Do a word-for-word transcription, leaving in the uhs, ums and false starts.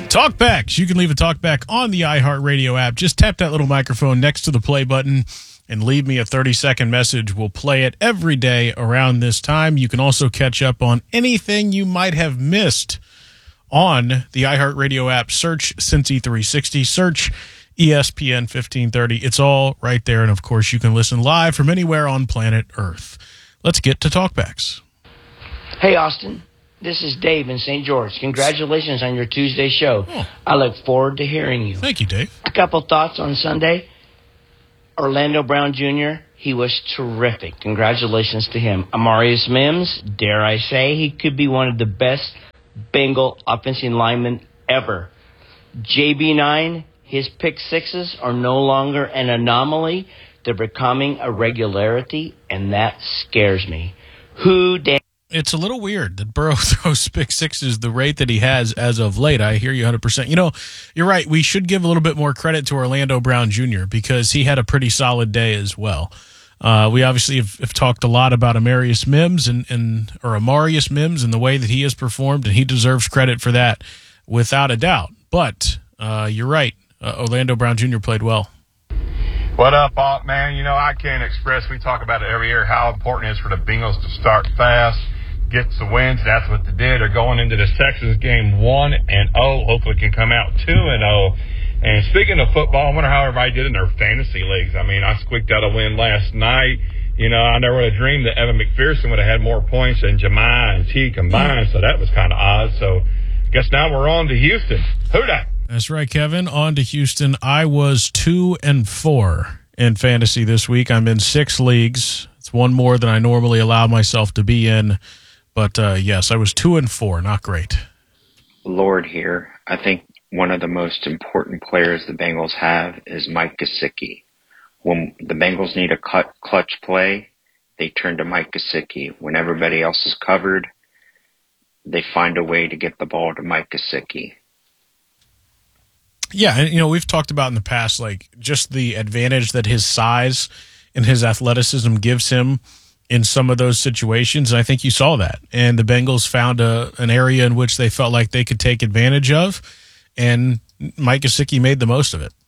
Talkbacks. You can leave a talkback on the iHeartRadio app. Just tap that little microphone next to the play button and leave me a thirty-second message. We'll play it every day around this time. You can also catch up on anything you might have missed on the iHeartRadio app. Search Cincy three sixty. Search E S P N fifteen thirty. It's all right there. And, of course, you can listen live from anywhere on planet Earth. Let's get to talkbacks. Hey, Austin. This is Dave in Saint George. Congratulations on your Tuesday show. Oh. I look forward to hearing you. Thank you, Dave. A couple thoughts on Sunday. Orlando Brown Junior, he was terrific. Congratulations to him. Amarius Mims, dare I say, he could be one of the best Bengal offensive linemen ever. J B nine, his pick sixes are no longer an anomaly. They're becoming a regularity, and that scares me. Who damn... It's a little weird that Burrow throws pick sixes the rate that he has as of late. I hear you one hundred percent. You know, you're right. We should give a little bit more credit to Orlando Brown Junior because he had a pretty solid day as well. Uh, we obviously have, have talked a lot about Amarius Mims and, and or Amarius Mims and the way that he has performed, and he deserves credit for that without a doubt. But uh, you're right. Uh, Orlando Brown Junior played well. What up, Alt, man? You know, I can't express, we talk about it every year, how important it is for the Bengals to start fast, get some wins. That's what they did. They're going into this Texas game one and oh. Hopefully can come out two and oh. And speaking of football, I wonder how everybody did in their fantasy leagues. I mean, I squeaked out a win last night. You know, I never would have dreamed that Evan McPherson would have had more points than Jemai and T combined, so that was kind of odd. So I guess now we're on to Houston. Who dat? That's right, Kevin. On to Houston. I was two and four in fantasy this week. I'm in six leagues. It's one more than I normally allow myself to be in. But, uh, yes, I was two and four. Not great. Lord here. I think one of the most important players the Bengals have is Mike Gesicki. When the Bengals need a cut, clutch play, they turn to Mike Gesicki. When everybody else is covered, they find a way to get the ball to Mike Gesicki. Yeah, and, you know, we've talked about in the past, like, just the advantage that his size and his athleticism gives him in some of those situations. And I think you saw that. And the Bengals found a, an area in which they felt like they could take advantage of, and Mike Gesicki made the most of it.